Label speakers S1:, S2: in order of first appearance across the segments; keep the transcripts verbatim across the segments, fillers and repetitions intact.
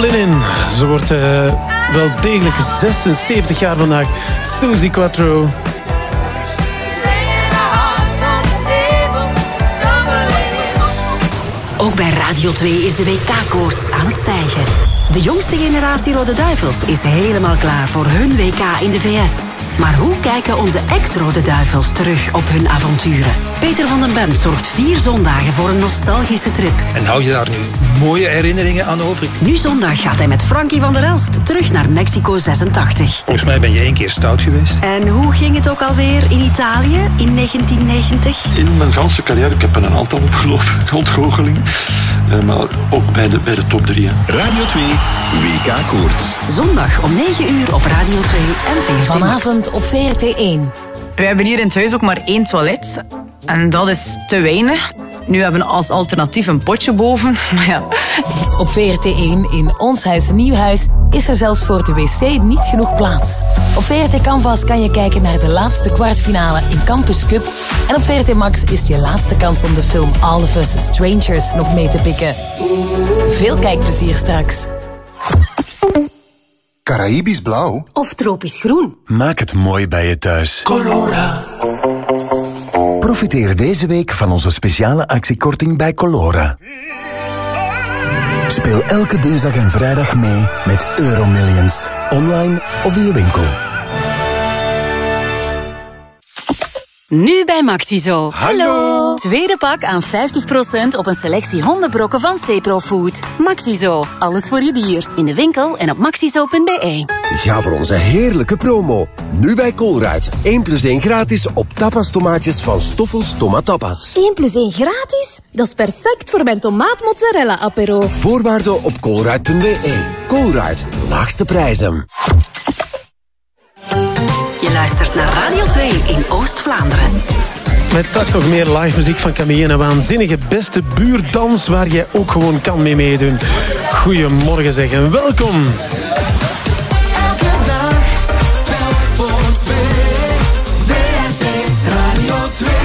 S1: Stumbling In. Ze wordt uh, wel degelijk zesenzeventig jaar vandaag. Suzi Quatro.
S2: Ook bij Radio twee is de W K-koorts aan het stijgen. De jongste generatie Rode Duivels is helemaal klaar voor hun W K in de V S. Maar hoe kijken onze ex-Rode Duivels terug op hun avonturen? Peter van den Bemt zorgt vier zondagen voor een nostalgische trip.
S3: En hou je daar nu mooie herinneringen aan over?
S2: Nu zondag gaat hij met Frankie van der Elst terug naar Mexico zesentachtig.
S3: Volgens mij ben je één keer stout geweest.
S2: En hoe ging het ook alweer in Italië in negentien negentig?
S4: In mijn ganse carrière, ik heb er een aantal opgelopen, ontgoocheling. Uh, maar ook bij de, bij de top drie. Hè.
S5: Radio twee, W K-koorts.
S2: Zondag om negen uur op Radio twee en V R T Max.
S6: Vanavond op V R T één.
S7: We hebben hier in het huis ook maar één toilet. En dat is te weinig. Nu hebben we als alternatief een potje boven. Maar ja.
S6: Op V R T één in Ons Huis Nieuw Huis is er zelfs voor de wc niet genoeg plaats. Op V R T Canvas kan je kijken naar de laatste kwartfinale in Campus Cup. En op V R T Max is het je laatste kans om de film All of Us Strangers nog mee te pikken. Veel kijkplezier straks.
S8: Caraïbisch blauw
S2: Of tropisch groen.
S5: Maak het mooi bij je thuis.
S8: Colora.
S5: Profiteer deze week van onze speciale actiekorting bij Colora. Speel elke dinsdag en vrijdag mee met Euromillions. Online of in je winkel.
S2: Nu bij Maxizo.
S5: Hallo!
S2: Tweede pak aan vijftig procent op een selectie hondenbrokken van Ceprofood. Maxizo. Alles voor je dier. In de winkel en op maxizo punt b e.
S9: Ga voor onze heerlijke promo. Nu bij Colruyt. één plus één gratis op tapas tomaatjes van Stoffels Tomatapas.
S10: één plus één gratis? Dat is perfect voor mijn tomaat mozzarella apero.
S9: Voorwaarden op colruyt punt b e. Colruyt. Laagste prijzen.
S2: Je luistert naar Radio twee in Oost-Vlaanderen.
S1: Met straks nog meer live muziek van Camille en een waanzinnige beste buurdans waar je ook gewoon kan mee meedoen. Goedemorgen zeg en welkom.
S11: Elke dag, telk voor twee. V R T Radio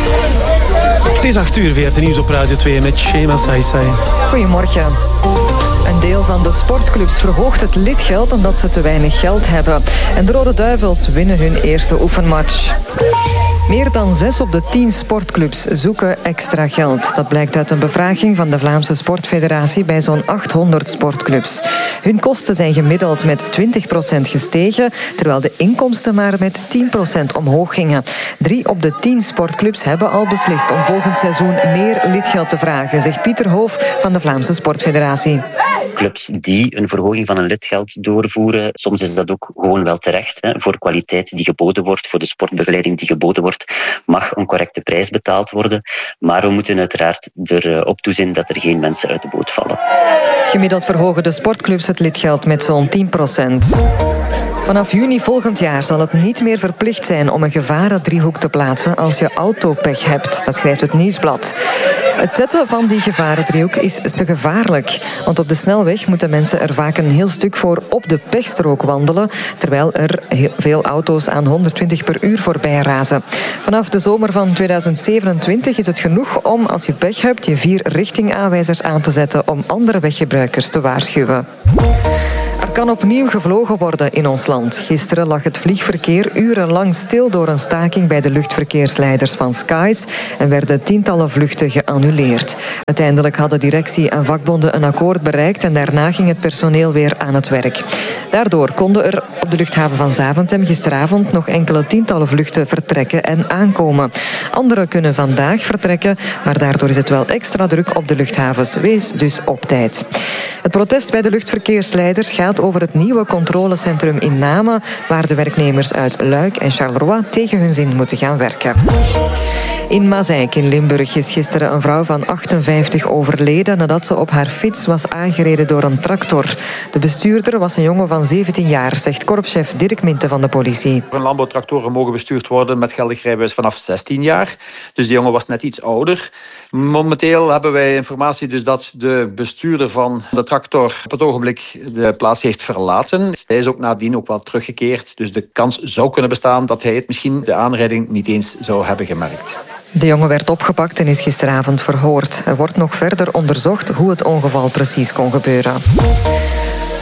S11: twee.
S1: Het is acht uur, V R T Nieuws op Radio twee met Shema Saisai.
S12: Goedemorgen. Een deel van de sportclubs verhoogt het lidgeld omdat ze te weinig geld hebben. En de Rode Duivels winnen hun eerste oefenmatch. Meer dan zes op de tien sportclubs zoeken extra geld. Dat blijkt uit een bevraging van de Vlaamse Sportfederatie bij zo'n achthonderd sportclubs. Hun kosten zijn gemiddeld met twintig procent gestegen, terwijl de inkomsten maar met tien procent omhoog gingen. Drie op de tien sportclubs hebben al beslist om volgend seizoen meer lidgeld te vragen, zegt Pieter Hoof van de Vlaamse Sportfederatie.
S13: Clubs die een verhoging van een lidgeld doorvoeren, soms is dat ook gewoon wel terecht. Hè. Voor kwaliteit die geboden wordt, voor de sportbegeleiding die geboden wordt, mag een correcte prijs betaald worden. Maar we moeten uiteraard erop toezien dat er geen mensen uit de boot vallen.
S12: Gemiddeld verhogen de sportclubs het lidgeld met zo'n tien procent. Vanaf juni volgend jaar zal het niet meer verplicht zijn om een gevarendriehoek te plaatsen als je autopech hebt. Dat schrijft het Nieuwsblad. Het zetten van die gevarendriehoek is te gevaarlijk. Want op de snelweg moeten mensen er vaak een heel stuk voor op de pechstrook wandelen, terwijl er heel veel auto's aan honderdtwintig per uur voorbij razen. Vanaf de zomer van tweeduizend zevenentwintig is het genoeg om, als je pech hebt, je vier richtingaanwijzers aan te zetten om andere weggebruikers te waarschuwen. Er kan opnieuw gevlogen worden in ons land. Gisteren lag het vliegverkeer urenlang stil door een staking bij de luchtverkeersleiders van Skies en werden tientallen vluchten geannuleerd. Uiteindelijk hadden directie en vakbonden een akkoord bereikt en daarna ging het personeel weer aan het werk. Daardoor konden er op de luchthaven van Zaventem gisteravond nog enkele tientallen vluchten vertrekken en aankomen. Anderen kunnen vandaag vertrekken, maar daardoor is het wel extra druk op de luchthavens. Wees dus op tijd. Het protest bij de luchtverkeersleiders gaat over het nieuwe controlecentrum in Namen, waar de werknemers uit Luik en Charleroi tegen hun zin moeten gaan werken. In Mazeik in Limburg is gisteren een vrouw van achtenvijftig overleden nadat ze op haar fiets was aangereden door een tractor. De bestuurder was een jongen van zeventien jaar, zegt korpschef Dirk Minte van de politie.
S14: Een landbouwtractoren mogen bestuurd worden met geldig rijbewijs vanaf zestien jaar. Dus die jongen was net iets ouder. Momenteel hebben wij informatie dus dat de bestuurder van de tractor op het ogenblik de plaats heeft verlaten. Hij is ook nadien ook wel teruggekeerd. Dus de kans zou kunnen bestaan dat hij het misschien de aanrijding niet eens zou hebben gemerkt.
S12: De jongen werd opgepakt en is gisteravond verhoord. Er wordt nog verder onderzocht hoe het ongeval precies kon gebeuren.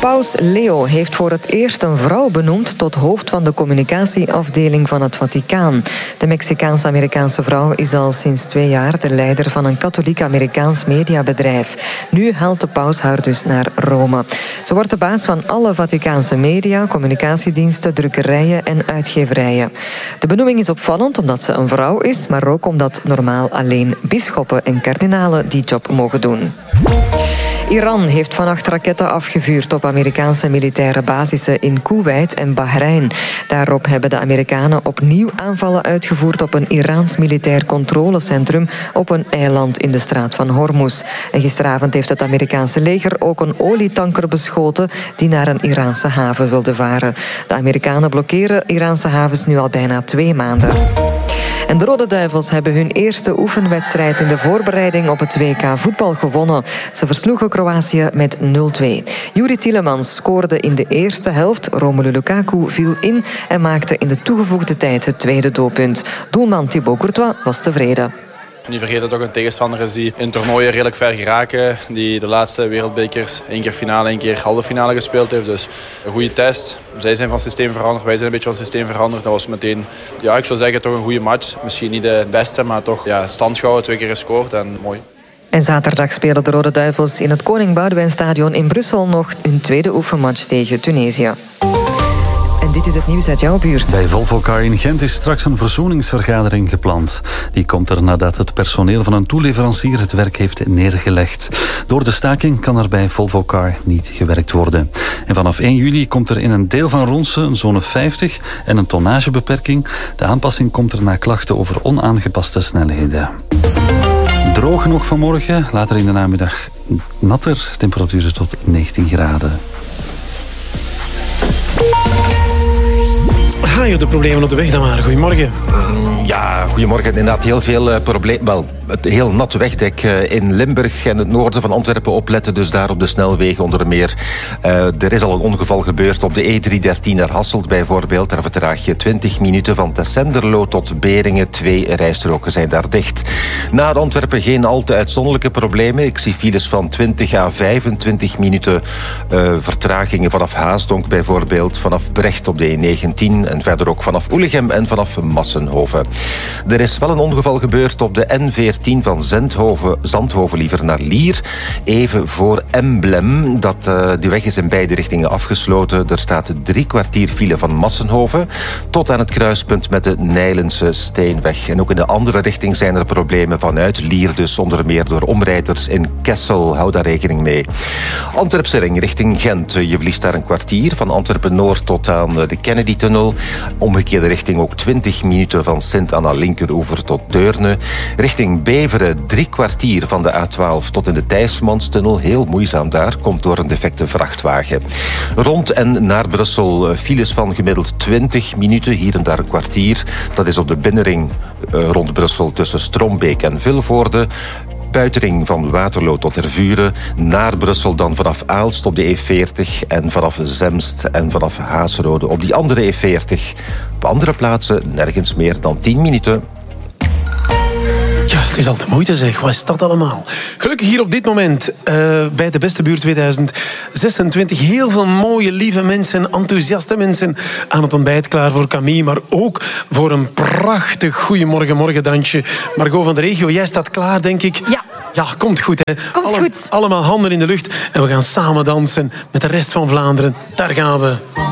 S12: Paus Leo heeft voor het eerst een vrouw benoemd tot hoofd van de communicatieafdeling van het Vaticaan. De Mexicaans-Amerikaanse vrouw is al sinds twee jaar de leider van een katholiek-Amerikaans mediabedrijf. Nu haalt de paus haar dus naar Rome. Ze wordt de baas van alle Vaticaanse media, communicatiediensten, drukkerijen en uitgeverijen. De benoeming is opvallend omdat ze een vrouw is, maar ook omdat normaal alleen bisschoppen en kardinalen die job mogen doen. Iran heeft vannacht raketten afgevuurd op Amerikaanse militaire basissen in Koeweit en Bahrein. Daarop hebben de Amerikanen opnieuw aanvallen uitgevoerd op een Iraans militair controlecentrum op een eiland in de straat van Hormuz. En gisteravond heeft het Amerikaanse leger ook een olietanker beschoten die naar een Iraanse haven wilde varen. De Amerikanen blokkeren Iraanse havens nu al bijna twee maanden. En de Rode Duivels hebben hun eerste oefenwedstrijd in de voorbereiding op het W K voetbal gewonnen. Ze versloegen Kroatië met nul twee. Juri Tielemans scoorde in de eerste helft. Romelu Lukaku viel in en maakte in de toegevoegde tijd het tweede doelpunt. Doelman Thibaut Courtois was tevreden.
S8: Niet vergeten dat het ook een tegenstander is die in toernooien redelijk ver geraken. Die de laatste wereldbekers één keer finale, één keer halve finale gespeeld heeft. Dus een goede test. Zij zijn van systeem veranderd, wij zijn een beetje van systeem veranderd. Dat was meteen, ja, ik zou zeggen, toch een goede match. Misschien niet de beste, maar toch ja, stand gehouden, twee keer gescoord en mooi.
S12: En zaterdag spelen de Rode Duivels in het Koning Boudewijnstadion in Brussel nog hun tweede oefenmatch tegen Tunesië. En dit is het nieuws uit jouw buurt.
S15: Bij Volvocar in Gent is straks een verzoeningsvergadering gepland. Die komt er nadat het personeel van een toeleverancier het werk heeft neergelegd. Door de staking kan er bij Volvocar niet gewerkt worden. En vanaf één juli komt er in een deel van Ronse een zone vijftig en een tonnagebeperking. De aanpassing komt er na klachten over onaangepaste snelheden. Droog nog vanmorgen, later in de namiddag natter, temperaturen tot negentien graden.
S1: Ga je de problemen op de weg dan maar? Goedemorgen.
S16: Ja, goedemorgen. Inderdaad, heel veel uh, problemen. Wel, het heel nat wegdek uh, in Limburg en het noorden van Antwerpen opletten. Dus daar op de snelwegen onder meer. Uh, er is al een ongeval gebeurd op de E driehonderddertien naar Hasselt bijvoorbeeld. Daar vertraag je twintig minuten van Tessenderlo tot Beringen. Twee rijstroken zijn daar dicht. Naar Antwerpen geen al te uitzonderlijke problemen. Ik zie files van twintig à vijfentwintig minuten uh, vertragingen vanaf Haasdonk bijvoorbeeld. Vanaf Brecht op de E negentien en verder ook vanaf Oelegem en vanaf Massenhoven. Er is wel een ongeval gebeurd op de N veertien van Zandhoven, Zandhoven liever naar Lier. Even voor Emblem. Dat, uh, die weg is in beide richtingen afgesloten. Er staat drie kwartier file van Massenhoven tot aan het kruispunt met de Nijlense Steenweg. En ook in de andere richting zijn er problemen vanuit Lier, dus onder meer door omrijders in Kessel. Hou daar rekening mee. Antwerpse ring richting Gent. Je verliest daar een kwartier van Antwerpen-Noord tot aan de Kennedy-tunnel. Omgekeerde richting ook twintig minuten van Sint-Anna linkeroever tot Deurne. Richting Beveren drie kwartier van de A twaalf tot in de Thijsmanstunnel. Heel moeizaam daar, komt door een defecte vrachtwagen. Rond en naar Brussel files van gemiddeld twintig minuten, hier en daar een kwartier. Dat is op de binnenring uh, rond Brussel tussen Strombeek en Vilvoorde. Buitenring van Waterloo tot Tervuren. Naar Brussel dan vanaf Aalst op de E veertig en vanaf Zemst en vanaf Haasrode op die andere E veertig. Op andere plaatsen nergens meer dan tien minuten.
S1: Ja, het is altijd moeite zeg. Wat is dat allemaal? Gelukkig hier op dit moment uh, bij de Beste Buurt tweeduizend zesentwintig. Heel veel mooie, lieve mensen, enthousiaste mensen aan het ontbijt klaar voor Camille. Maar ook voor een prachtig goeiemorgen morgendansje. Margot van de Regio, jij staat klaar, denk ik.
S7: Ja.
S1: Ja, komt goed, hè.
S7: Komt
S1: Alle,
S7: goed.
S1: Allemaal handen in de lucht. En we gaan samen dansen met de rest van Vlaanderen. Daar gaan we.